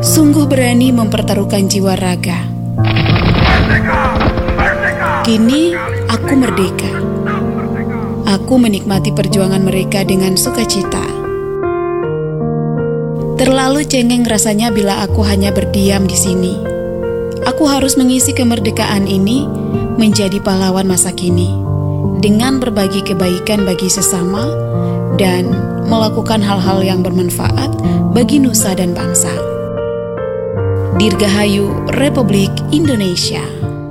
Sungguh berani mempertaruhkan jiwa raga. Kini aku merdeka. Aku menikmati perjuangan mereka dengan sukacita. Terlalu cengeng rasanya bila aku hanya berdiam di sini. Aku harus mengisi kemerdekaan ini menjadi pahlawan masa kini, dengan berbagi kebaikan bagi sesama dan melakukan hal-hal yang bermanfaat bagi nusa dan bangsa. Dirgahayu Republik Indonesia.